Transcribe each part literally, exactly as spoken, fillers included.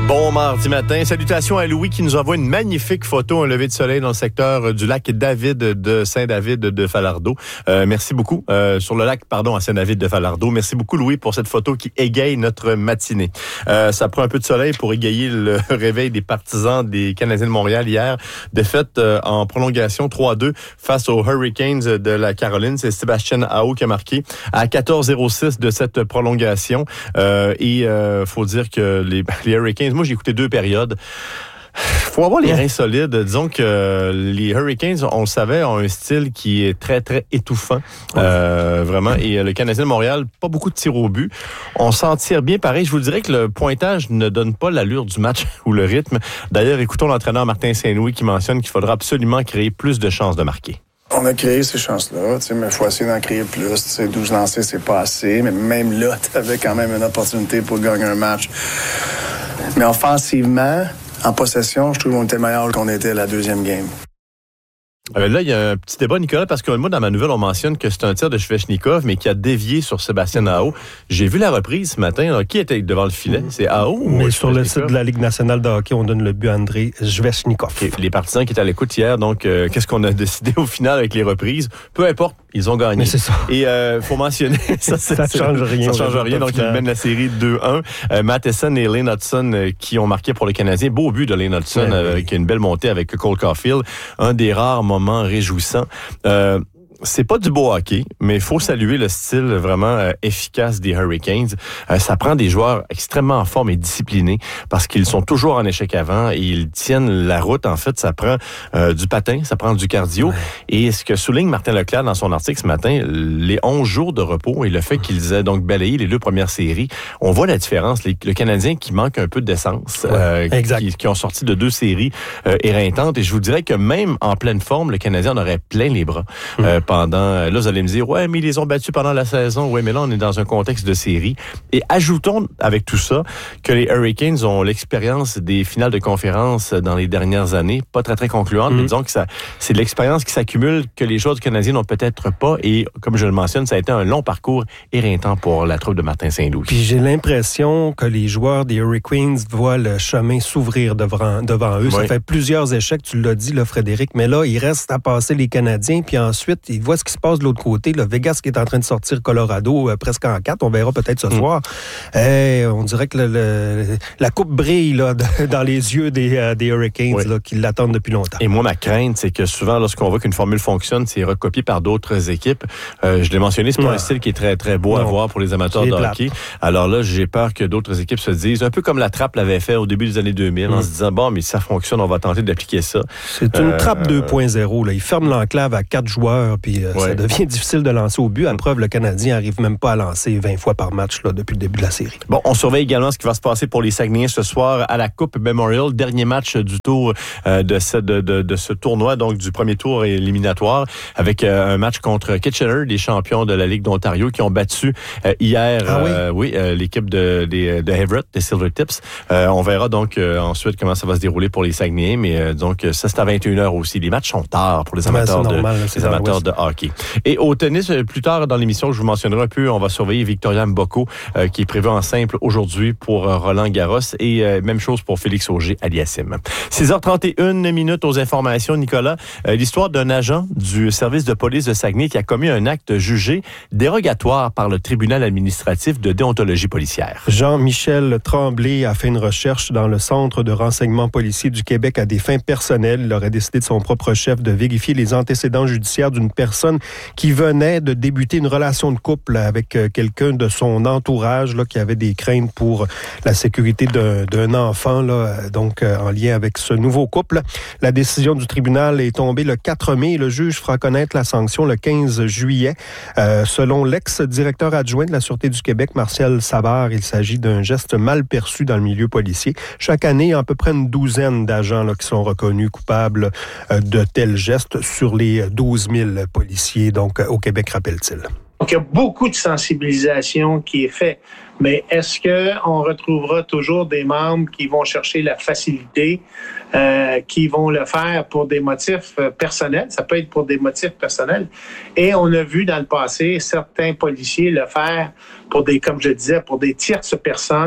Bon mardi matin. Salutations à Louis qui nous envoie une magnifique photo, un lever de soleil dans le secteur du lac David de Saint-David de Falardeau. Euh, merci beaucoup. Euh, sur le lac, pardon, à Saint-David de Falardeau. Merci beaucoup, Louis, pour cette photo qui égaye notre matinée. Euh, ça prend un peu de soleil pour égayer le réveil des partisans des Canadiens de Montréal hier. Défaite euh, en prolongation trois à deux face aux Hurricanes de la Caroline. C'est Sébastien Aho qui a marqué à quatorze zéro six de cette prolongation. Euh, et il euh, faut dire que les, les Hurricanes, moi j'ai écouté deux périodes. Faut avoir les reins solides. Disons que les Hurricanes, on le savait, ont un style qui est très, très étouffant. Euh, vraiment. Et le Canadien de Montréal, pas beaucoup de tirs au but. On s'en tire bien pareil. Je vous dirais que le pointage ne donne pas l'allure du match ou le rythme. D'ailleurs, écoutons l'entraîneur Martin Saint-Louis qui mentionne qu'il faudra absolument créer plus de chances de marquer. On a créé ces chances-là, mais il faut essayer d'en créer plus. T'sais, douze lancés, c'est pas assez. Mais même là, tu avais quand même une opportunité pour gagner un match. Mais offensivement, en possession, je trouve qu'on était meilleur qu'on était à la deuxième game. Euh, là, il y a un petit débat, Nicolas, parce que moi, dans ma nouvelle, on mentionne que c'est un tir de Svechnikov, mais qui a dévié sur Sébastien Aho. J'ai vu la reprise ce matin. Là. Qui était devant le filet? C'est Aho? Mais ou sur le site de la Ligue nationale de hockey, on donne le but à Andrei Svechnikov. Okay. Les partisans qui étaient à l'écoute hier, donc, euh, qu'est-ce qu'on a décidé au final avec les reprises? Peu importe, ils ont gagné. Mais c'est ça. Et euh, faut mentionner... ça ça change rien. Ça change rien, donc ils mènent la série deux un. Euh, Matheson et Lane Hudson euh, qui ont marqué pour le Canadien. Beau but de Lane Hudson, ouais, euh, qui a une belle montée avec Cole Caulfield. Un des rares moments réjouissants. Euh, c'est pas du beau hockey, mais il faut saluer le style vraiment euh, efficace des Hurricanes. Euh, ça prend des joueurs extrêmement en forme et disciplinés parce qu'ils sont toujours en échec avant et ils tiennent la route. En fait, ça prend euh, du patin, ça prend du cardio. Ouais. Et ce que souligne Martin Leclerc dans son article ce matin, les onze jours de repos et le fait qu'ils aient donc balayé les deux premières séries, on voit la différence. Les, le Canadien qui manque un peu d'essence, ouais, euh, qui, qui ont sorti de deux séries euh, éreintantes. Et je vous dirais que même en pleine forme, le Canadien en aurait plein les bras. Mmh. Euh, pendant, là, vous allez me dire, ouais, mais ils les ont battus pendant la saison. Ouais, mais là, on est dans un contexte de série. Et ajoutons avec tout ça que les Hurricanes ont l'expérience des finales de conférence dans les dernières années, pas très, très concluantes, mm-hmm. mais disons que ça, c'est de l'expérience qui s'accumule que les joueurs du Canadien n'ont peut-être pas. Et comme je le mentionne, ça a été un long parcours éreintant pour la troupe de Martin Saint-Louis. Puis j'ai l'impression que les joueurs des Hurricanes voient le chemin s'ouvrir devant, devant eux. Oui. Ça fait plusieurs échecs, tu l'as dit, là, Frédéric, mais là, il reste à passer les Canadiens, puis ensuite, ils voient ce qui se passe de l'autre côté. Le Vegas qui est en train de sortir Colorado euh, presque en quatre, on verra peut-être ce mm. soir. Et on dirait que le, le, la coupe brille là, de, dans les yeux des, euh, des Hurricanes oui. là, qui l'attendent depuis longtemps. Et moi, ma crainte, c'est que souvent, lorsqu'on voit qu'une formule fonctionne, c'est recopié par d'autres équipes. Euh, je l'ai mentionné, c'est pas ouais. un style qui est très, très beau non. à voir pour les amateurs c'est de plate. hockey. Alors là, j'ai peur que d'autres équipes se disent, un peu comme la Trappe l'avait fait au début des années deux mille, mm. en se disant, bon, mais si ça fonctionne, on va tenter d'appliquer ça. C'est une euh, Trappe deux point zéro. Là. Ils ferment l'enclave à quatre joueurs, puis euh, ouais. ça devient difficile de lancer au but. À preuve, le Canadien n'arrive même pas à lancer vingt fois par match là, depuis le début de la série. Bon, on surveille également ce qui va se passer pour les Saguenayens ce soir à la Coupe Memorial. Dernier match du tour euh, de, ce, de, de, de ce tournoi, donc du premier tour éliminatoire, avec euh, un match contre Kitchener, des champions de la Ligue d'Ontario, qui ont battu euh, hier ah oui? Euh, oui, euh, l'équipe de, de, de Everett, des Silver Tips. Euh, on verra donc euh, ensuite comment ça va se dérouler pour les Saguenayens, mais euh, donc ça c'est à vingt et une heures aussi. Les matchs sont tard pour les amateurs, ouais, normal, de, les amateurs de hockey. Et au tennis, plus tard dans l'émission, je vous mentionnerai un peu, on va surveiller Victoria Mboko, euh, qui est prévue en simple aujourd'hui pour euh, Roland Garros, et euh, même chose pour Félix Auger-Aliassime. six heures trente et une minutes aux informations, Nicolas. Euh, l'histoire d'un agent du service de police de Saguenay qui a commis un acte jugé dérogatoire par le tribunal administratif de déontologie policière. Jean-Michel Tremblay a fait une recherche dans le Centre de renseignement policier du Québec à des fins personnelles. Il aurait décidé de son propre chef de vérifier les antécédents judiciaires d'une personne qui venait de débuter une relation de couple avec quelqu'un de son entourage là, qui avait des craintes pour la sécurité d'un, d'un enfant, là, donc euh, en lien avec ce nouveau couple. La décision du tribunal est tombée le quatre mai et le juge fera connaître la sanction le quinze juillet. Euh, selon l'ex-directeur adjoint de la Sûreté du Québec, Martial Savard, il s'agit d'un geste mal perçu dans le milieu policier. Chaque année, il y a à peu près une douzaine d'agents là, qui sont reconnus coupables euh, de tels gestes sur les douze mille policiers donc, au Québec, rappelle-t-il. Donc, il y a beaucoup de sensibilisation qui est faite. Mais est-ce qu'on retrouvera toujours des membres qui vont chercher la facilité, euh, qui vont le faire pour des motifs personnels? Ça peut être pour des motifs personnels. Et on a vu dans le passé certains policiers le faire pour des, comme je disais, pour des tierces personnes.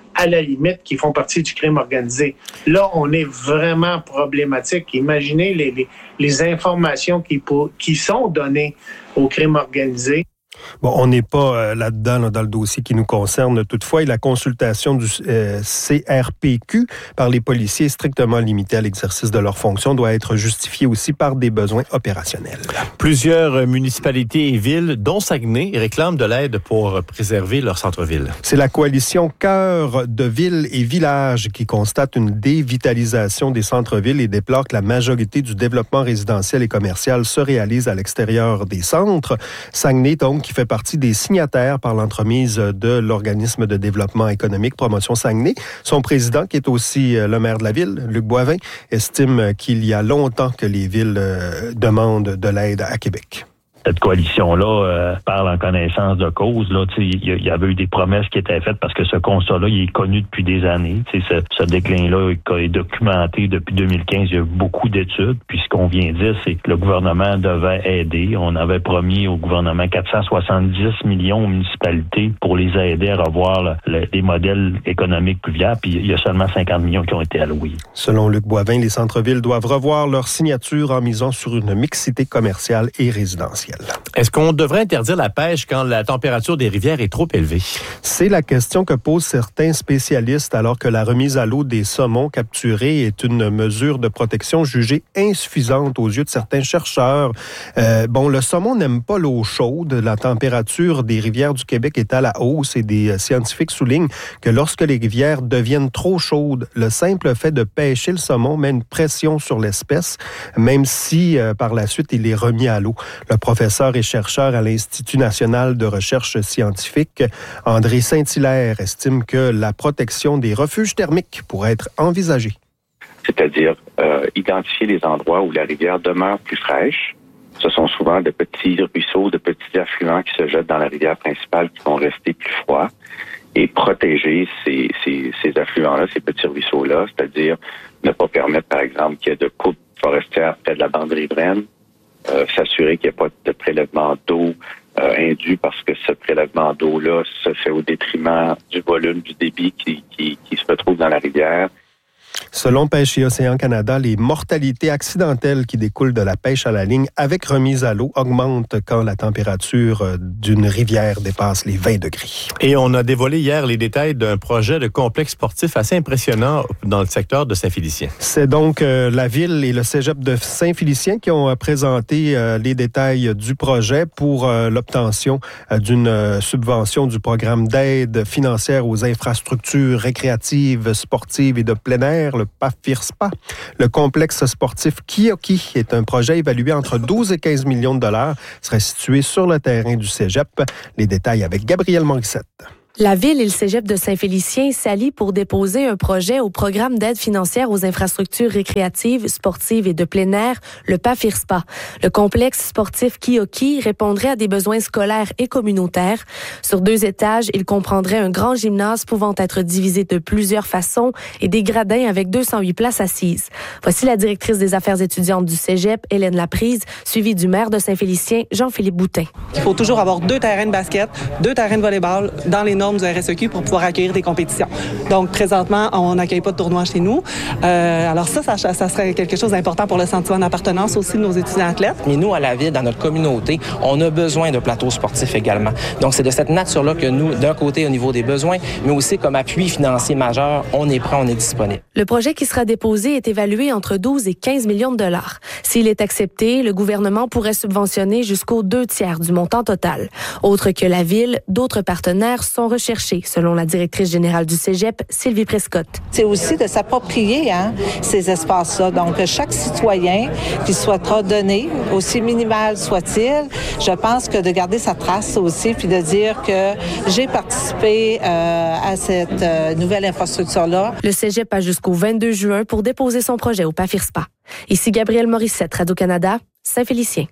à la limite, qui font partie du crime organisé. Là, on est vraiment problématique. Imaginez les, les, les informations qui, qui sont données au crime organisé. Bon, on n'est pas euh, là-dedans, là, dans le dossier qui nous concerne toutefois, et la consultation du euh, C R P Q par les policiers strictement limitée à l'exercice de leurs fonctions doit être justifiée aussi par des besoins opérationnels. Plusieurs municipalités et villes, dont Saguenay, réclament de l'aide pour préserver leur centre-ville. C'est la coalition Cœur de villes et villages qui constate une dévitalisation des centres-villes et déplore que la majorité du développement résidentiel et commercial se réalise à l'extérieur des centres. Saguenay, donc, qui fait partie des signataires par l'entremise de l'organisme de développement économique Promotion Saguenay. Son président, qui est aussi le maire de la ville, Luc Boivin, estime qu'il y a longtemps que les villes demandent de l'aide à Québec. Cette coalition-là euh, parle en connaissance de cause. Là, il y, y avait eu des promesses qui étaient faites parce que ce constat-là, il est connu depuis des années. Ce, ce déclin-là est documenté depuis deux mille quinze. Il y a eu beaucoup d'études. Puis ce qu'on vient dire, c'est que le gouvernement devait aider. On avait promis au gouvernement quatre cent soixante-dix millions aux municipalités pour les aider à revoir le, le, les modèles économiques plus viables. Puis il y a seulement cinquante millions qui ont été alloués. Selon Luc Boivin, les centres-villes doivent revoir leur signature en misant sur une mixité commerciale et résidentielle. Est-ce qu'on devrait interdire la pêche quand la température des rivières est trop élevée? C'est la question que posent certains spécialistes alors que la remise à l'eau des saumons capturés est une mesure de protection jugée insuffisante aux yeux de certains chercheurs. Euh, bon, le saumon n'aime pas l'eau chaude. La température des rivières du Québec est à la hausse et des scientifiques soulignent que lorsque les rivières deviennent trop chaudes, le simple fait de pêcher le saumon met une pression sur l'espèce, même si euh, par la suite il est remis à l'eau. Le professeur et chercheur à l'Institut national de recherche scientifique, André Saint-Hilaire, estime que la protection des refuges thermiques pourrait être envisagée. C'est-à-dire euh, identifier les endroits où la rivière demeure plus fraîche. Ce sont souvent de petits ruisseaux, de petits affluents qui se jettent dans la rivière principale qui vont rester plus froids. Et protéger ces, ces, ces affluents-là, ces petits ruisseaux-là, c'est-à-dire ne pas permettre, par exemple, qu'il y ait de coupes forestières près de la bande riveraine. Euh, s'assurer qu'il n'y a pas de prélèvement d'eau euh, indu parce que ce prélèvement d'eau-là se fait au détriment du volume du débit qui, qui, qui se retrouve dans la rivière. Selon Pêche et Océan Canada, les mortalités accidentelles qui découlent de la pêche à la ligne avec remise à l'eau augmentent quand la température d'une rivière dépasse les vingt degrés. Et on a dévoilé hier les détails d'un projet de complexe sportif assez impressionnant dans le secteur de Saint-Félicien. C'est donc euh, la ville et le cégep de Saint-Félicien qui ont présenté euh, les détails du projet pour euh, l'obtention euh, d'une euh, subvention du programme d'aide financière aux infrastructures récréatives, sportives et de plein air, le P A F I R S P A. Le complexe sportif Kiyoki est un projet évalué entre douze et quinze millions de dollars, serait situé sur le terrain du cégep. Les détails avec Gabrielle Morissette. La Ville et le cégep de Saint-Félicien s'allient pour déposer un projet au programme d'aide financière aux infrastructures récréatives, sportives et de plein air, le P A F I R S P A. Le complexe sportif Kiyoki répondrait à des besoins scolaires et communautaires. Sur deux étages, il comprendrait un grand gymnase pouvant être divisé de plusieurs façons et des gradins avec deux cent huit places assises. Voici la directrice des affaires étudiantes du cégep, Hélène Laprise, suivie du maire de Saint-Félicien, Jean-Philippe Boutin. Il faut toujours avoir deux terrains de basket, deux terrains de volleyball dans les normes du R S E Q pour pouvoir accueillir des compétitions. Donc, présentement, on n'accueille pas de tournois chez nous. Euh, alors ça, ça, ça serait quelque chose d'important pour le sentiment d'appartenance aussi de nos étudiants athlètes. Mais nous, à la Ville, dans notre communauté, on a besoin de plateaux sportifs également. Donc, c'est de cette nature-là que nous, d'un côté, au niveau des besoins, mais aussi comme appui financier majeur, on est prêt, on est disponible. Le projet qui sera déposé est évalué entre douze et quinze millions de dollars. S'il est accepté, le gouvernement pourrait subventionner jusqu'aux deux tiers du montant total. Autre que la Ville, d'autres partenaires sont recherchés, selon la directrice générale du cégep, Sylvie Prescott. C'est aussi de s'approprier hein, ces espaces-là. Donc, chaque citoyen qui souhaitera donner, aussi minimal soit-il, je pense que de garder sa trace aussi, puis de dire que j'ai participé euh, à cette euh, nouvelle infrastructure-là. Le cégep a jusqu'au vingt-deux juin pour déposer son projet au P A F I R S P A. Ici Gabrielle Morissette, Radio-Canada, Saint-Félicien.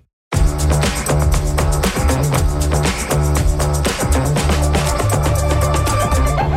Il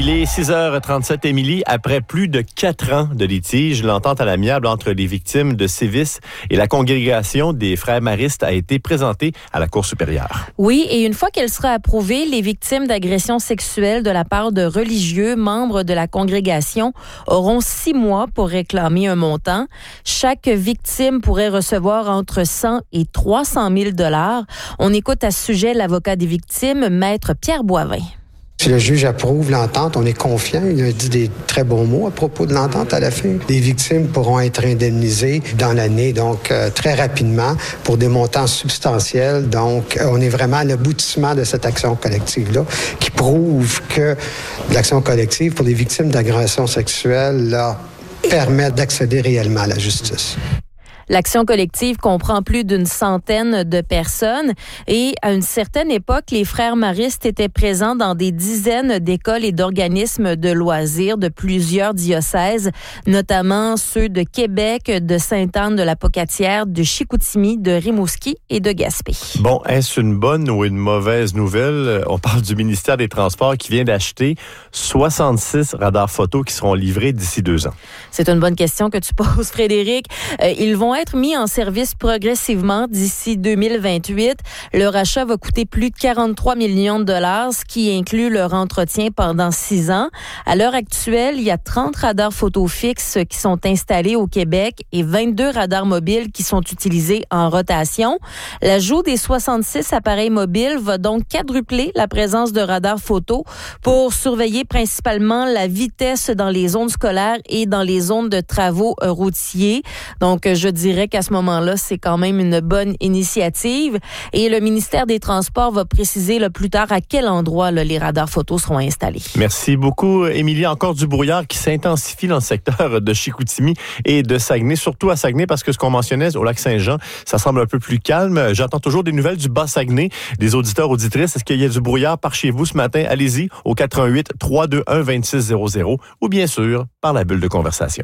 Il est six heures trente-sept, Émilie. Après plus de quatre ans de litige, l'entente à l'amiable entre les victimes de sévices et la congrégation des frères maristes a été présentée à la Cour supérieure. Oui, et une fois qu'elle sera approuvée, les victimes d'agressions sexuelles de la part de religieux membres de la congrégation auront six mois pour réclamer un montant. Chaque victime pourrait recevoir entre cent et trois cent mille dollars. On écoute à ce sujet l'avocat des victimes, Maître Pierre Boivin. Si le juge approuve l'entente, on est confiant. Il a dit des très bons mots à propos de l'entente à la fin. Les victimes pourront être indemnisées dans l'année, donc euh, très rapidement, pour des montants substantiels. Donc, euh, on est vraiment à l'aboutissement de cette action collective-là, qui prouve que l'action collective pour les victimes d'agressions sexuelles là, permet d'accéder réellement à la justice. L'action collective comprend plus d'une centaine de personnes et à une certaine époque, les frères maristes étaient présents dans des dizaines d'écoles et d'organismes de loisirs de plusieurs diocèses, notamment ceux de Québec, de Sainte-Anne-de-la-Pocatière, de Chicoutimi, de Rimouski et de Gaspé. Bon, est-ce une bonne ou une mauvaise nouvelle? On parle du ministère des Transports qui vient d'acheter soixante-six radars photos qui seront livrés d'ici deux ans. C'est une bonne question que tu poses, Frédéric. Euh, ils vont être mis en service progressivement d'ici deux mille vingt-huit. Leur achat va coûter plus de quarante-trois millions de dollars, ce qui inclut leur entretien pendant six ans. À l'heure actuelle, il y a trente radars photo fixes qui sont installés au Québec et vingt-deux radars mobiles qui sont utilisés en rotation. L'ajout des soixante-six appareils mobiles va donc quadrupler la présence de radars photo pour surveiller principalement la vitesse dans les zones scolaires et dans les zones de travaux routiers. Donc, je dirais qu'à ce moment-là, c'est quand même une bonne initiative. Et le ministère des Transports va préciser le plus tard à quel endroit là, les radars photos seront installés. Merci beaucoup, Émilie. Encore du brouillard qui s'intensifie dans le secteur de Chicoutimi et de Saguenay, surtout à Saguenay, parce que ce qu'on mentionnait au lac Saint-Jean, ça semble un peu plus calme. J'entends toujours des nouvelles du Bas-Saguenay, des auditeurs, auditrices. Est-ce qu'il y a du brouillard par chez vous ce matin? Allez-y au quatre un huit, trois deux un, deux six zéro zéro ou bien sûr par la bulle de conversation.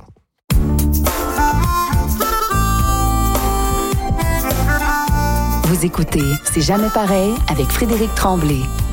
Vous écoutez C'est jamais pareil avec Frédéric Tremblay.